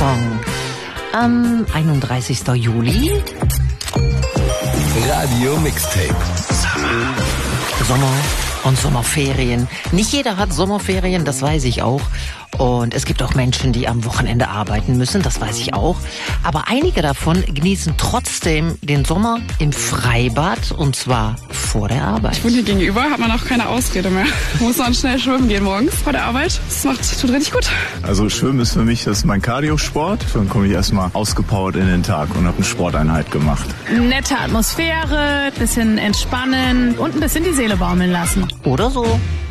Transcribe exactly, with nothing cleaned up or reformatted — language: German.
Song am einunddreißigsten Juli. Radio Mixtape. Sommer und Sommerferien. Nicht jeder hat Sommerferien, das weiß ich auch. Und es gibt auch Menschen, die am Wochenende arbeiten müssen, das weiß ich auch. Aber einige davon genießen trotzdem den Sommer im Freibad, und zwar vor der Arbeit. Ich wohne hier gegenüber, hat man auch keine Ausrede mehr. Muss dann schnell schwimmen gehen morgens vor der Arbeit. Das macht, tut richtig gut. Also Schwimmen ist für mich das ist mein Cardio-Sport. Dann komme ich erstmal ausgepowert in den Tag und habe eine Sporteinheit gemacht. Nette Atmosphäre, bisschen entspannen und ein bisschen die Seele baumeln lassen. Oder so.